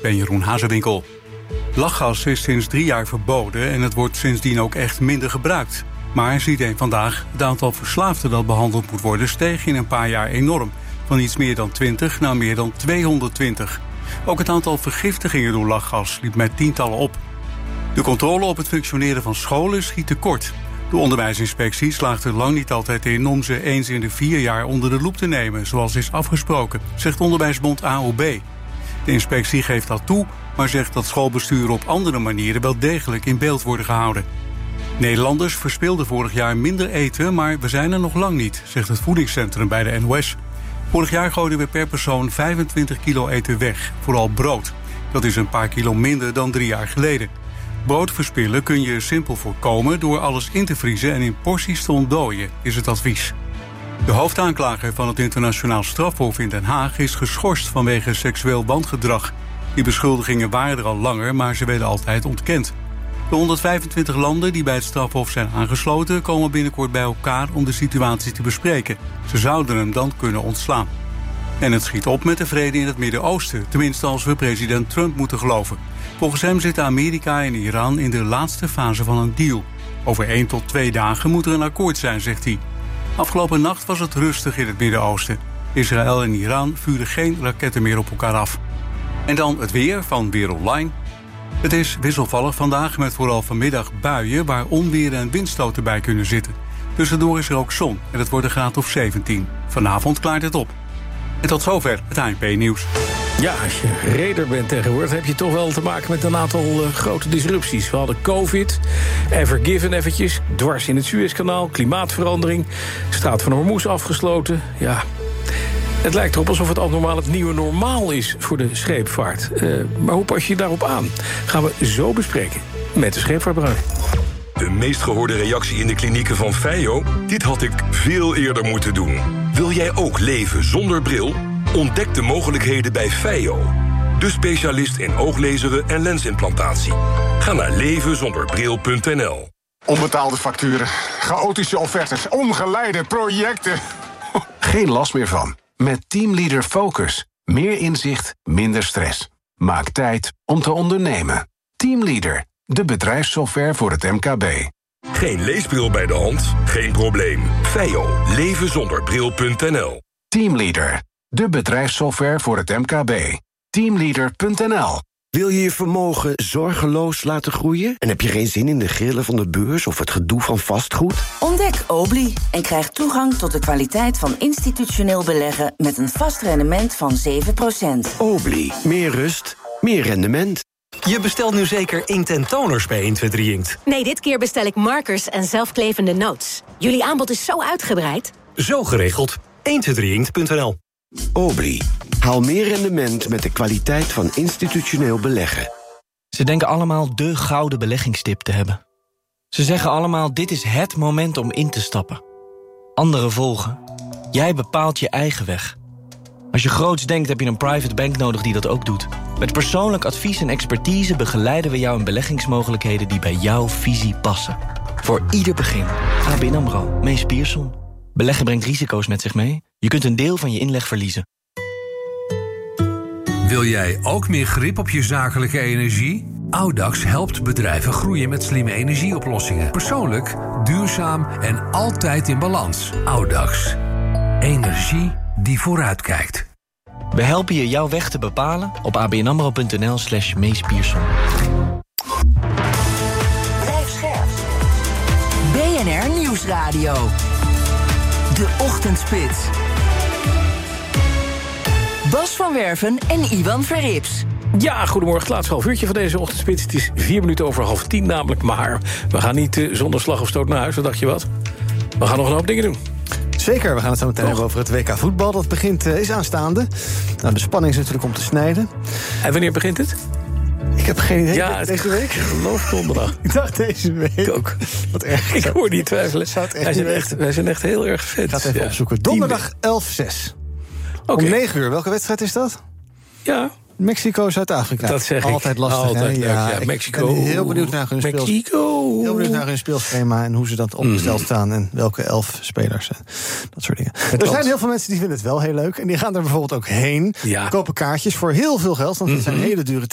ben Jeroen Hazewinkel. Lachgas is sinds 3 jaar verboden en het wordt sindsdien ook echt minder gebruikt. Maar ziet een vandaag, het aantal verslaafden dat behandeld moet worden steeg in een paar jaar enorm. Van iets meer dan 20 naar meer dan 220. Ook het aantal vergiftigingen door lachgas liep met tientallen op. De controle op het functioneren van scholen schiet tekort. De onderwijsinspectie slaagt er lang niet altijd in om ze eens in de 4 jaar onder de loep te nemen, zoals is afgesproken, zegt onderwijsbond AOB. De inspectie geeft dat toe, maar zegt dat schoolbesturen op andere manieren wel degelijk in beeld worden gehouden. Nederlanders verspilden vorig jaar minder eten, maar we zijn er nog lang niet, zegt het voedingscentrum bij de NOS. Vorig jaar gooiden we per persoon 25 kilo eten weg, vooral brood. Dat is een paar kilo minder dan 3 jaar geleden. Brood verspillen kun je simpel voorkomen door alles in te vriezen en in porties te ontdooien, is het advies. De hoofdaanklager van het internationaal strafhof in Den Haag is geschorst vanwege seksueel wangedrag. Die beschuldigingen waren er al langer, maar ze werden altijd ontkend. De 125 landen die bij het strafhof zijn aangesloten komen binnenkort bij elkaar om de situatie te bespreken. Ze zouden hem dan kunnen ontslaan. En het schiet op met de vrede in het Midden-Oosten, tenminste als we president Trump moeten geloven. Volgens hem zitten Amerika en Iran in de laatste fase van een deal. Over 1 tot 2 dagen moet er een akkoord zijn, zegt hij. Afgelopen nacht was het rustig in het Midden-Oosten. Israël en Iran vuren geen raketten meer op elkaar af. En dan het weer van Weer Online. Het is wisselvallig vandaag met vooral vanmiddag buien waar onweer en windstoten bij kunnen zitten. Tussendoor is er ook zon en het wordt een graad of 17. Vanavond klaart het op. En tot zover het ANP-nieuws. Ja, als je reder bent tegenwoordig heb je toch wel te maken met een aantal grote disrupties. We hadden COVID, Evergiven eventjes, dwars in het Suezkanaal, klimaatverandering, Straat van Hormuz afgesloten. Ja, het lijkt erop alsof het abnormaal het nieuwe normaal is voor de scheepvaart. Maar hoe pas je daarop aan? Gaan we zo bespreken met de scheepvaartbranche. De meest gehoorde reactie in de klinieken van Feio: dit had ik veel eerder moeten doen. Wil jij ook leven zonder bril? Ontdek de mogelijkheden bij Feio. De specialist in ooglezeren en lensimplantatie. Ga naar levenzonderbril.nl. Onbetaalde facturen, chaotische offertes, ongeleide projecten. Geen last meer van. Met Teamleader Focus. Meer inzicht, minder stress. Maak tijd om te ondernemen. Teamleader, de bedrijfssoftware voor het MKB. Geen leesbril bij de hand? Geen probleem. Feio. Levenzonderbril.nl. Teamleader, de bedrijfssoftware voor het MKB. Teamleader.nl. Wil je je vermogen zorgeloos laten groeien? En heb je geen zin in de grillen van de beurs of het gedoe van vastgoed? Ontdek Obli en krijg toegang tot de kwaliteit van institutioneel beleggen met een vast rendement van 7%. Obli, meer rust, meer rendement. Je bestelt nu zeker inkt en toners bij 123 Inkt. Nee, dit keer bestel ik markers en zelfklevende notes. Jullie aanbod is zo uitgebreid. Zo geregeld. 123inkt.nl. Obli, haal meer rendement met de kwaliteit van institutioneel beleggen. Ze denken allemaal de gouden beleggingstip te hebben. Ze zeggen allemaal, dit is het moment om in te stappen. Anderen volgen. Jij bepaalt je eigen weg. Als je groots denkt, heb je een private bank nodig die dat ook doet. Met persoonlijk advies en expertise begeleiden we jou in beleggingsmogelijkheden die bij jouw visie passen. Voor ieder begin. ABN AMRO, Mees Pierson. Beleggen brengt risico's met zich mee. Je kunt een deel van je inleg verliezen. Wil jij ook meer grip op je zakelijke energie? Audax helpt bedrijven groeien met slimme energieoplossingen. Persoonlijk, duurzaam en altijd in balans. Audax. Energie die vooruitkijkt. We helpen je jouw weg te bepalen op abnamro.nl/Mees Pierson. Blijf scherp. BNR Nieuwsradio. De Ochtendspits. Bas van Werven en Iwan Verrips. Ja, goedemorgen, het laatste half uurtje van deze ochtendspits. Het is 4 minuten over 9:30 namelijk, maar we gaan niet zonder slag of stoot naar huis. Wat dacht je wat? We gaan nog een hoop dingen doen. Zeker, we gaan het zo meteen hebben over het WK voetbal. Dat begint, is aanstaande. Nou, de spanning is natuurlijk om te snijden. En wanneer begint het? Ik heb geen idee. Ja, deze week? Ik geloof donderdag. Ik dacht deze week. Ik ook. Wat erg. Ik hoor niet twijfelen. Wij zijn echt heel erg vet. Ik ga het even opzoeken. Donderdag 11/6. Om 9 uur. Welke wedstrijd is dat? Ja. Mexico, Zuid-Afrika. Dat zeg ik. Altijd lastig. Altijd leuk, ja, Mexico. Ik ben heel benieuwd naar hun heel benieuwd naar hun speelschema en hoe ze dat opgesteld staan en welke 11 spelers. Dat soort dingen. Er zijn heel veel mensen die vinden het wel heel leuk en die gaan er bijvoorbeeld ook heen. Ja. Kopen kaartjes voor heel veel geld, want het zijn hele dure